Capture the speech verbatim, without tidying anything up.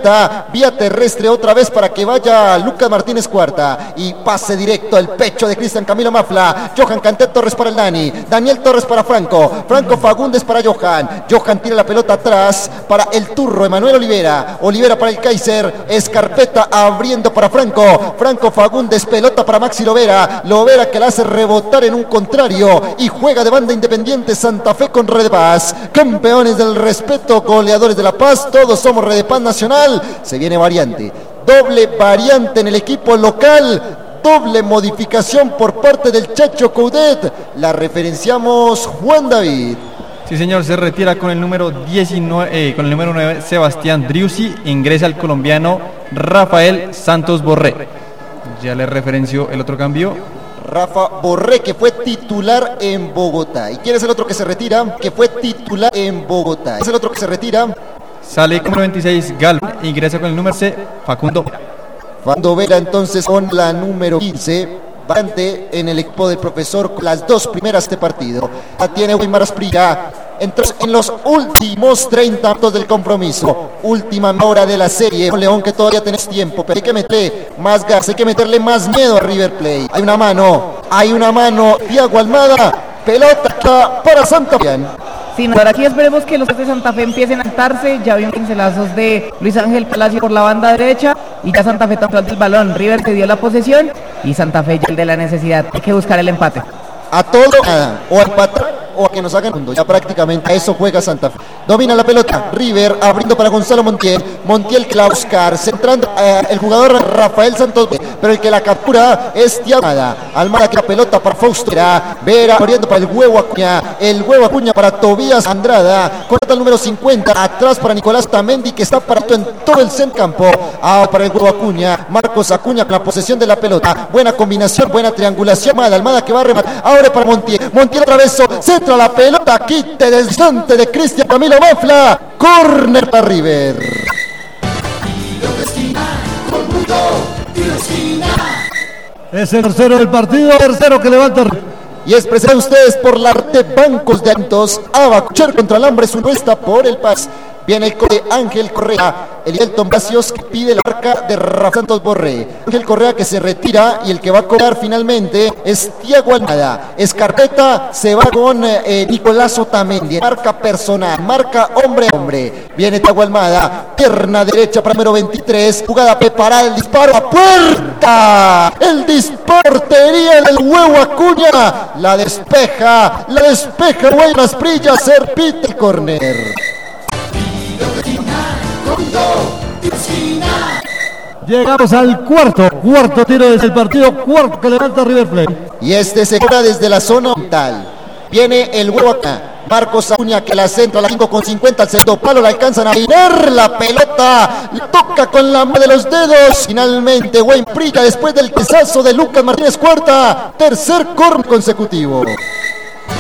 pelota vía terrestre otra vez para que vaya Lucas Martínez Cuarta. Y pase directo al pecho de Cristian Camilo Mafla. Johan Canté Torres para el Dani. Daniel Torres para Franco. Franco Fagundes para Johan. Johan tira la pelota atrás para el turro Emanuel Olivera. Olivera para el Kaiser. Escarpeta abriendo para Franco. Franco Fagundes, pelota para Maxi Lovera. Lovera que la hace rebotar en un contrario. Y juega de banda Independiente Santa Fe con Red Paz. Campeones del respeto, goleadores de La Paz. Todos somos Red Paz Nacional. Se viene variante. Doble variante en el equipo local. Doble modificación por parte del Chacho Coudet. La referenciamos Juan David. Sí, señor, se retira con el número diecinueve, eh, con el número nueve, Sebastián Driussi. Ingresa el colombiano Rafael Santos Borré. Ya le referenció el otro cambio. Rafa Borré, que fue titular en Bogotá. ¿Y quién es el otro que se retira? Que fue titular en Bogotá. ¿Es el otro que se retira? Sale con el veintiséis, Gal. Ingresa con el número C, Facundo. Facundo Vera, entonces, con la número quince. Bastante en el equipo del profesor, las dos primeras de este partido. La tiene Weimar Asprilla. Entonces, en los últimos treinta minutos del compromiso, última hora de la serie, con León, que todavía tenés tiempo, pero hay que meterle más gas, hay que meterle más miedo a River Plate. Hay una mano, hay una mano, Thiago Almada, pelota para Santa Fe. Sí, ahora aquí esperemos que los de Santa Fe empiecen a atarse. Ya vimos pincelazos de Luis Ángel Palacio por la banda derecha y ya Santa Fe tomó el balón. River te dio la posesión y Santa Fe ya el de la necesidad. Hay que buscar el empate. A todo nada, o a empatar o a que nos hagan mundo. Ya prácticamente a eso juega Santa Fe. Domina la pelota River, abriendo para Gonzalo Montiel. Montiel que la va a buscar, centrando eh, el jugador Rafael Santos, pero el que la captura es Thiago Almada. Almada que la pelota para Fausto Vera, Vera abriendo para el Huevo Acuña, el Huevo Acuña para Tobías Andrada, corta el número cincuenta, atrás para Nicolás Tamendi, que está parado en todo el centrocampo. Ah, para el Huevo Acuña, Marcos Acuña con la posesión de la pelota. Buena combinación, buena triangulación. Almada, Almada que va a rematar, ahora para Montiel. Montiel atravesó, centra la pelota, quite del instante de Cristian Camilo Mafla. Corner para River. Es el tercero del partido, tercero que levanta. Y es presentado ustedes por la red de bancos de Antos. Abacuchar contra el hambre, su encuesta por el Paz. Viene el de Ángel Correa, el Elton Vacios que pide la marca de Rafa Santos Borré. Ángel Correa que se retira y el que va a cobrar finalmente es Thiago Almada. Escarpeta se va con eh, Nicolás Otamendi. Marca personal, marca hombre a hombre. Viene Thiago Almada, pierna derecha para número veintitrés. Jugada preparada, el disparo a puerta. El disparo portería del Huevo Acuña. La despeja, la despeja Weimar Asprilla, se repite el córner. Llegamos al cuarto, cuarto tiro desde el partido, cuarto que levanta River Plate. Y este se cobra desde la zona mental. Viene el Huevo acá. Marcos Acuña que la centra, la cinco con cincuenta, al segundo palo la alcanzan a mirar la pelota, le toca con la mano de los dedos. Finalmente Weimar Asprilla después del pesazo de Lucas Martínez Cuarta, tercer córner consecutivo.